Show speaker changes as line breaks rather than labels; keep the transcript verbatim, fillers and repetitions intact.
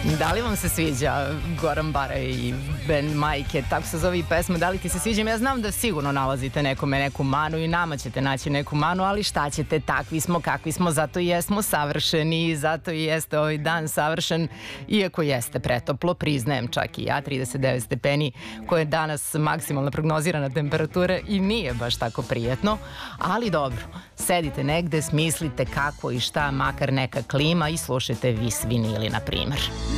Da li vam se sviđa Goran Bara i bend Majke, tako se zove i pesma, da li ti se sviđa? Ja znam da sigurno nalazite nekome neku manu i nama ćete naći neku manu, ali šta ćete, takvi smo kakvi smo, zato i jesmo savršeni i zato i jeste ovaj dan savršen, iako jeste pretoplo, priznajem čak i ja, trideset devet stepeni, koje je danas maksimalna prognozirana temperatura i nije baš tako prijetno, ali dobro, sedite negde, smislite kako i šta, makar neka klima i slušajte Vis vinili, na primer.